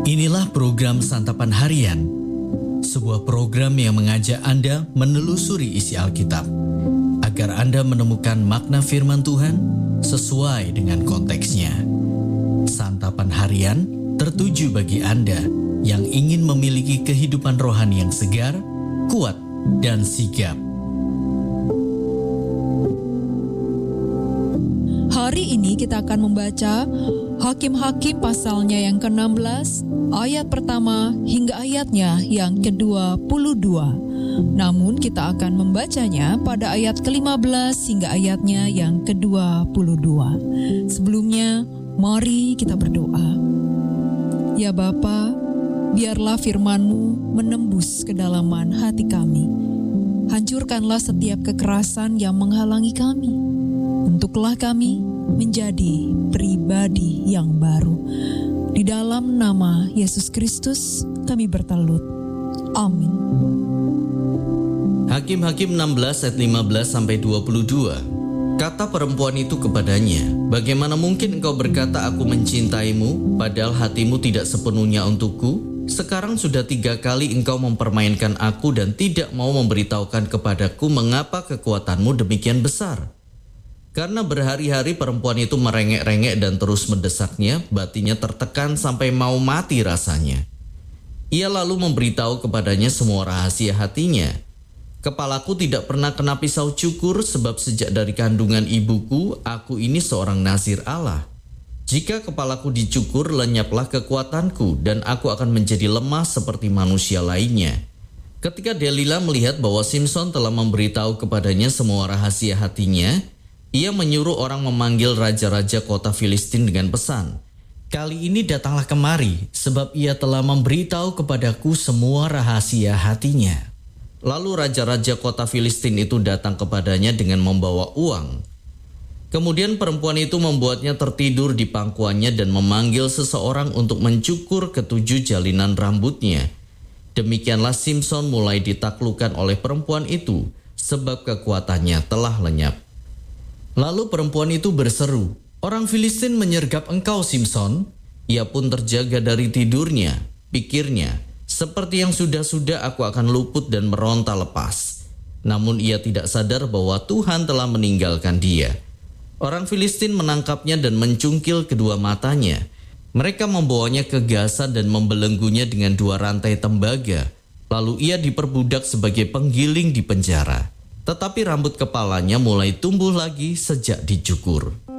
Inilah program Santapan Harian, sebuah program yang mengajak Anda menelusuri isi Alkitab, agar Anda menemukan makna firman Tuhan sesuai dengan konteksnya. Santapan Harian tertuju bagi Anda yang ingin memiliki kehidupan rohani yang segar, kuat, dan sigap. Hari ini kita akan membaca Hakim-Hakim pasalnya yang ke-16, ayat pertama hingga ayatnya yang ke-22. Namun kita akan membacanya pada ayat ke-15 hingga ayatnya yang ke-22. Sebelumnya, mari kita berdoa. Ya Bapa, biarlah firman-Mu menembus kedalaman hati kami. Hancurkanlah setiap kekerasan yang menghalangi kami. Bentuklah kami menjadi pribadi yang baru. Di dalam nama Yesus Kristus kami bertelut. Amin. Hakim-Hakim 16 ayat 15-22. Kata perempuan itu kepadanya, "Bagaimana mungkin engkau berkata aku mencintaimu, padahal hatimu tidak sepenuhnya untukku? Sekarang sudah 3 kali engkau mempermainkan aku dan tidak mau memberitahukan kepadaku mengapa kekuatanmu demikian besar." Karena berhari-hari perempuan itu merengek-rengek dan terus mendesaknya, batinnya tertekan sampai mau mati rasanya. Ia lalu memberitahu kepadanya semua rahasia hatinya. "Kepalaku tidak pernah kena pisau cukur, sebab sejak dari kandungan ibuku, aku ini seorang nazir Allah. Jika kepalaku dicukur, lenyaplah kekuatanku, dan aku akan menjadi lemah seperti manusia lainnya." Ketika Delila melihat bahwa Simson telah memberitahu kepadanya semua rahasia hatinya, ia menyuruh orang memanggil raja-raja kota Filistin dengan pesan, "Kali ini datanglah kemari, sebab ia telah memberitahu kepadaku semua rahasia hatinya." Lalu raja-raja kota Filistin itu datang kepadanya dengan membawa uang. Kemudian perempuan itu membuatnya tertidur di pangkuannya dan memanggil seseorang untuk mencukur ketujuh jalinan rambutnya. Demikianlah Simson mulai ditaklukkan oleh perempuan itu, sebab kekuatannya telah lenyap. Lalu perempuan itu berseru, "Orang Filistin menyergap engkau, Simson." Ia pun terjaga dari tidurnya, pikirnya, "Seperti yang sudah-sudah aku akan luput dan meronta lepas." Namun ia tidak sadar bahwa Tuhan telah meninggalkan dia. Orang Filistin menangkapnya dan mencungkil kedua matanya. Mereka membawanya ke Gaza dan membelenggunya dengan 2 rantai tembaga. Lalu ia diperbudak sebagai penggiling di penjara. Tetapi rambut kepalanya mulai tumbuh lagi sejak dicukur.